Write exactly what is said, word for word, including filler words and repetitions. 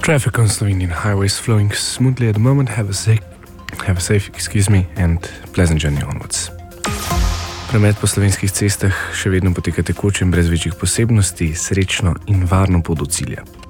Traffic on Slovenian highways flowing smoothly at the moment. Have a safe, have a safe, excuse me, and pleasant journey onwards. Promet po slovenskih cestah še vedno poteka tekoče in brez večjih posebnosti, srečno in varno pot do cilja.